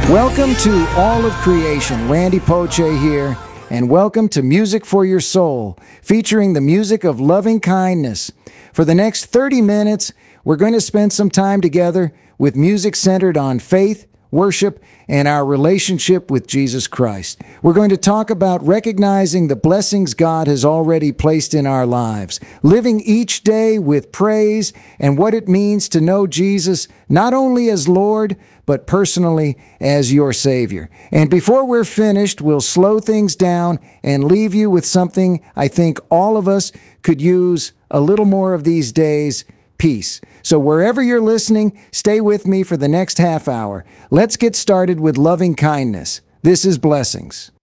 Welcome to all of creation. Randy Poche here, and welcome to Music for Your Soul, featuring the music of loving kindness. For the next 30 minutes, we're going to spend some time together with music centered on faith, worship, and our relationship with Jesus Christ. We're going to talk about recognizing the blessings God has already placed in our lives, living each day with praise, and what it means to know Jesus not only as Lord, but personally as your Savior. And before we're finished, we'll slow things down and leave you with something I think all of us could use a little more of these days: peace. So wherever you're listening, stay with me for the next half hour. Let's get started with loving kindness. This is Blessings.